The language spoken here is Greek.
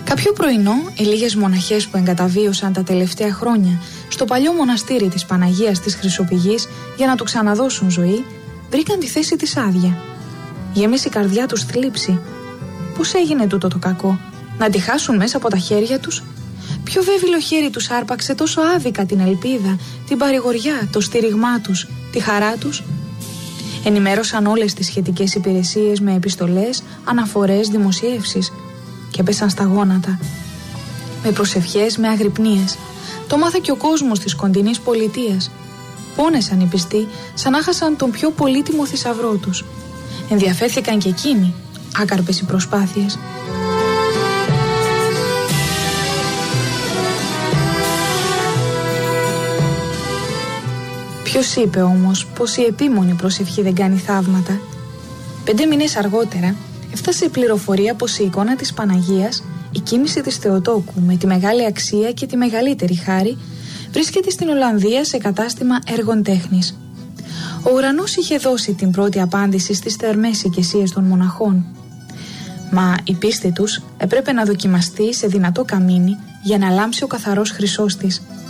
Κάποιο πρωινό, οι λίγες μοναχές που εγκαταβίωσαν τα τελευταία χρόνια στο παλιό μοναστήρι της Παναγίας της Χρυσοπηγής για να του ξαναδώσουν ζωή, βρήκαν τη θέση της άδεια. Γέμισε η καρδιά τους θλίψη. Πώς έγινε τούτο το κακό, να τη χάσουν μέσα από τα χέρια τους? Ποιο βέβαιλο χέρι τους άρπαξε τόσο άδικα την ελπίδα, την παρηγοριά, το στήριγμά τους, τη χαρά τους? Ενημέρωσαν όλες τις σχετικές υπηρεσίες με επιστολές, αναφορές, δημοσιεύσεις και πέσαν στα γόνατα. Με προσευχές, με αγρυπνίες. Το μάθε και ο κόσμος της κοντινής πολιτείας. Πόνεσαν οι πιστοί σαν να χάσαν τον πιο πολύτιμο θησαυρό τους. Ενδιαφέρθηκαν και εκείνοι, άκαρπες οι προσπάθειες. Ποιος είπε όμως πως η επίμονη προσευχή δεν κάνει θαύματα? 5 μήνες αργότερα έφτασε η πληροφορία πως η εικόνα της Παναγίας, η κοίμηση της Θεοτόκου με τη μεγάλη αξία και τη μεγαλύτερη χάρη, βρίσκεται στην Ολλανδία σε κατάστημα έργων τέχνης. Ο ουρανός είχε δώσει την πρώτη απάντηση στις θερμές οικεσίες των μοναχών. Μα η πίστη τους έπρεπε να δοκιμαστεί σε δυνατό καμίνι για να λάμψει ο καθαρός χρυσός της.